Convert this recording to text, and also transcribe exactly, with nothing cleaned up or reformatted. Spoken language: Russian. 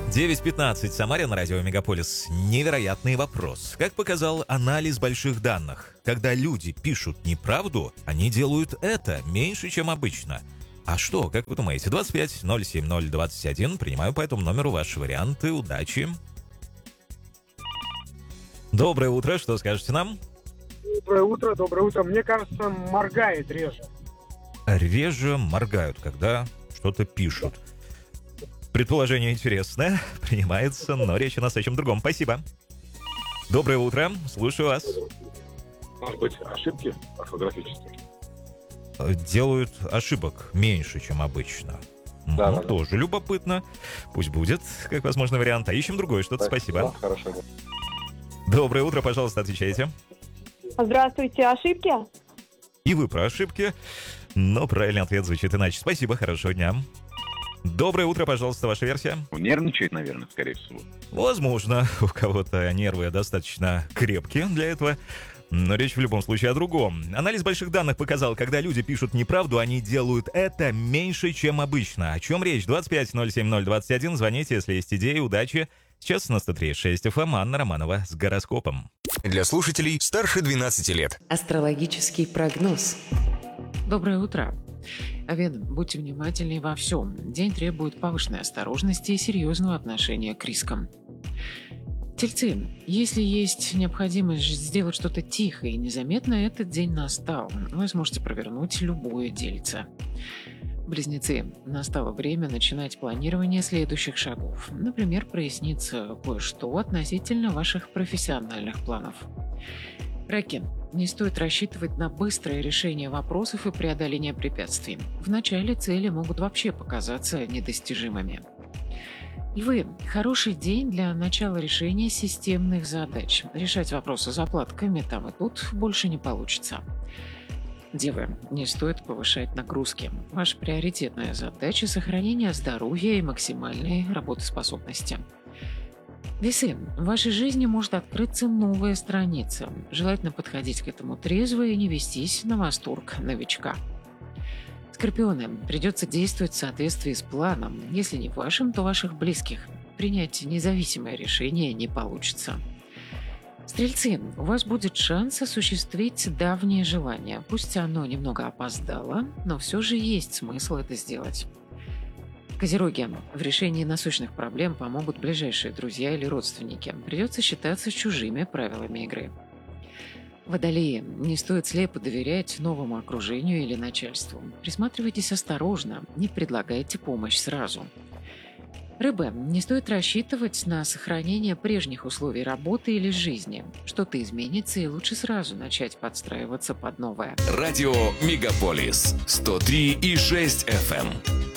девять пятнадцать, Самаре на радио Мегаполис. Невероятный вопрос. Как показал анализ больших данных, когда люди пишут неправду, они делают это меньше, чем обычно. А что, как вы думаете? двадцать пять ноль семь ноль двадцать один. Принимаю по этому номеру ваши варианты. Удачи. Доброе утро. Что скажете нам? Доброе утро, доброе утро. Мне кажется, моргает реже. Реже моргают, когда что-то пишут. Предположение интересное, принимается, но речь у нас о чем другом. Спасибо. Доброе утро, слушаю вас. Может быть, ошибки орфографические? Делают ошибок меньше, чем обычно. Да, ну, да, тоже да. любопытно. Пусть будет, как возможный вариант. А ищем другое что-то. Так, Спасибо. да, хорошо. Доброе утро, пожалуйста, отвечайте. Здравствуйте, ошибки? И вы про ошибки, но правильный ответ звучит иначе. Спасибо, хорошего дня. Доброе утро, пожалуйста, ваша версия. Нервничает, наверное, скорее всего. Возможно, у кого-то нервы достаточно крепкие для этого, но речь в любом случае о другом. Анализ больших данных показал, когда люди пишут неправду, они делают это меньше, чем обычно. О чем речь? двадцать пять ноль семь ноль двадцать один. Звоните, если есть идеи. Удачи. Сейчас на сто три и шесть эф эм Анна Романова с гороскопом. Для слушателей старше двенадцати лет. Астрологический прогноз. Доброе утро. Овен, будьте внимательнее во всем. День требует повышенной осторожности и серьезного отношения к рискам. Тельцы, если есть необходимость сделать что-то тихо и незаметно, этот день настал. Вы сможете провернуть любое дельце. Близнецы, настало время начинать планирование следующих шагов. Например, прояснится кое-что относительно ваших профессиональных планов. Раки, не стоит рассчитывать на быстрое решение вопросов и преодоление препятствий. Вначале цели могут вообще показаться недостижимыми. Львы, хороший день для начала решения системных задач. Решать вопросы заплатками там и тут больше не получится. Девы, не стоит повышать нагрузки. Ваша приоритетная задача – сохранение здоровья и максимальной работоспособности. Весы, в вашей жизни может открыться новая страница. Желательно подходить к этому трезво и не вестись на восторг новичка. Скорпионы, придется действовать в соответствии с планом. Если не вашим, то ваших близких. Принять независимое решение не получится. Стрельцы, у вас будет шанс осуществить давнее желание. Пусть оно немного опоздало, но все же есть смысл это сделать. Козероги, в решении насущных проблем помогут ближайшие друзья или родственники. Придется считаться с чужими правилами игры. Водолеи, не стоит слепо доверять новому окружению или начальству. Присматривайтесь осторожно, не предлагайте помощь сразу. Рыбы, не стоит рассчитывать на сохранение прежних условий работы или жизни. Что-то изменится, и лучше сразу начать подстраиваться под новое. Радио Мегаполис сто три и шесть эф эм.